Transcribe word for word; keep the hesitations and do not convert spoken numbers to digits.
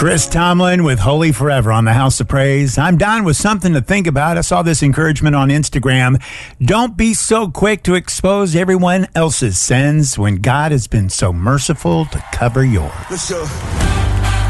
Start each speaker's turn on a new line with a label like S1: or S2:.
S1: Chris Tomlin with Holy Forever on the House of Praise. I'm Don with something to think about. I saw this encouragement on Instagram. Don't be so quick to expose everyone else's sins when God has been so merciful to cover yours.
S2: Let's go.